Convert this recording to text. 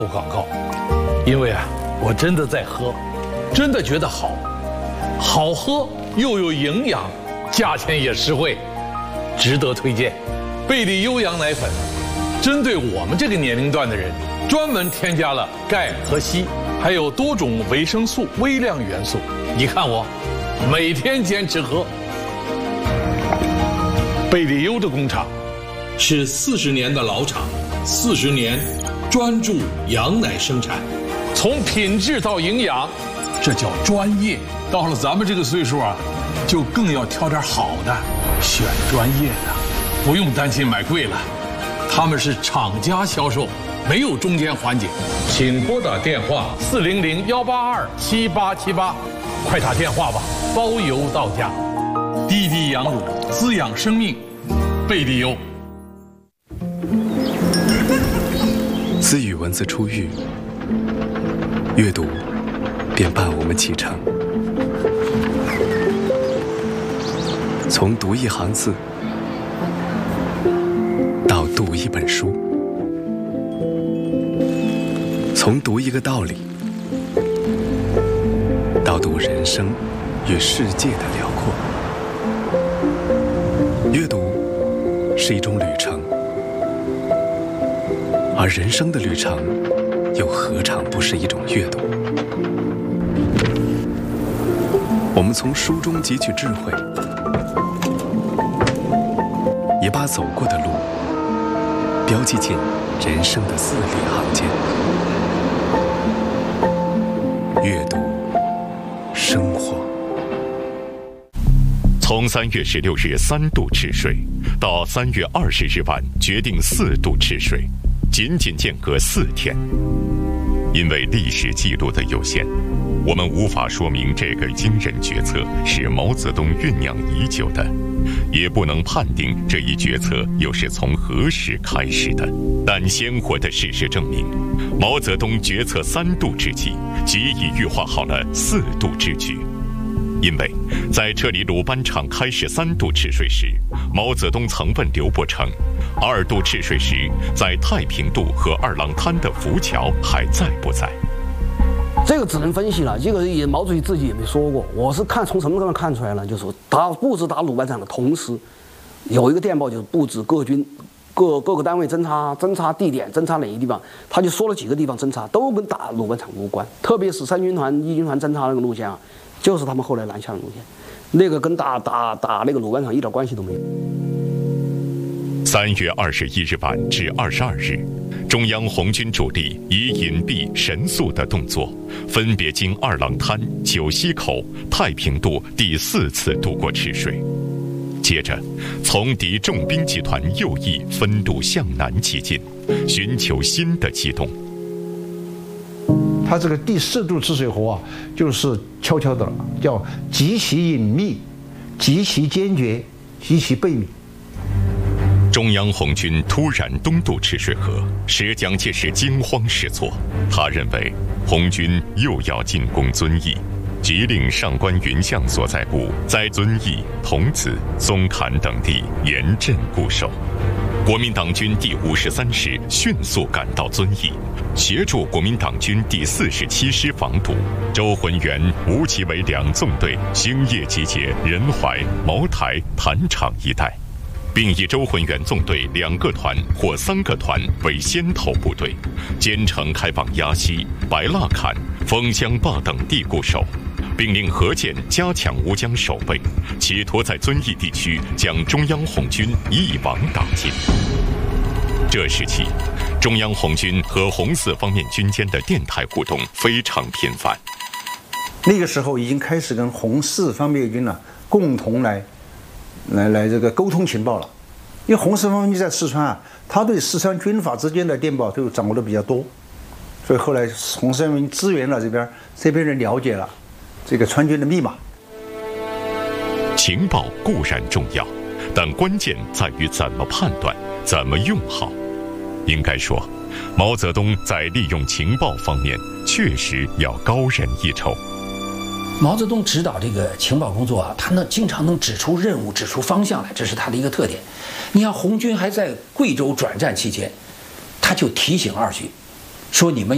做广告，因为啊，我真的在喝，真的觉得好，好喝又有营养，价钱也实惠，值得推荐。贝利优羊奶粉，针对我们这个年龄段的人，专门添加了钙和硒，还有多种维生素、微量元素。你看我，每天坚持喝。贝利优的工厂是40年的老厂，40年专注羊奶生产，从品质到营养，这叫专业。到了咱们这个岁数啊，就更要挑点好的，选专业的，不用担心买贵了。他们是厂家销售，没有中间环节。请拨打电话400-182-7878，快打电话吧，包邮到家。滴滴羊乳，滋养生命，贝利优。 自语文字出狱，阅读便伴我们启程。从读一行字到读一本书，从读一个道理到读人生与世界的辽阔。阅读是一种旅程，而人生的旅程又何尝不是一种阅读？我们从书中汲取智慧，也把走过的路标记进人生的字里行间。阅读生活。 从3月16日3度赤水，到3月20日晚决定4度赤水，仅仅间隔4天。因为历史记录的有限，我们无法说明这个惊人决策是毛泽东酝酿已久的，也不能判定这一决策又是从何时开始的。但鲜活的事实证明，毛泽东决策3度之际，即已预划好了4度之举。因为在撤离鲁班厂开始3度赤水时，毛泽东曾问刘伯承，2度赤水时在太平渡和二郎滩的浮桥还在不在？ 这个只能分析了，这个也毛主席自己也没说过。我是从什么地方看出来呢？就是他布置打鲁班厂的同时，有一个电报就是布置各军各个单位侦察地点，侦察哪些地方，他就说了几个地方侦察都跟打鲁班厂无关，特别是3军团、1军团侦察那个路线啊，就是他们后来南下的路线，那个跟打那个鲁班厂一点关系都没有。 3月21日晚至22日，中央红军主力以隐蔽神速的动作，分别经二郎滩、九溪口、太平渡第4次渡过赤水，接着从敌重兵集团右翼分渡向南急进，寻求新的机动。 他这个第4度赤水河啊，就是悄悄的了，叫极其隐秘、极其坚决、极其秘密。 中央红军突然东渡赤水河，使蒋介石惊慌失措。他认为红军又要进攻遵义，即令上官云相所在部在遵义、桐梓、松坎等地严阵固守。国民党军第53师迅速赶到遵义，协助国民党军第47师防堵。周浑元、吴奇伟2纵队星夜集结仁怀、茅台、坛场一带，并以周浑元纵队2个团或3个团为先头部队，兼程开往鸭溪、白蜡坎、枫香坝等地固守，并令何键加强吴江守备，企图在遵义地区将中央红军一网打尽。这时起，中央红军和红四方面军间的电台互动非常频繁。 那个时候已经开始跟红四方面军共同来这个沟通情报了，因为红四方面军在四川他对四川军阀之间的电报都掌握的比较多，所以后来红四方面军支援了这边人了解了这个川军的密码。 情报固然重要，但关键在于怎么判断，怎么用好。应该说，毛泽东在利用情报方面确实要高人一筹。 毛泽东指导这个情报工作他经常能指出任务、指出方向来，这是他的一个特点。你看红军还在贵州转战期间，他就提醒二军说：“你们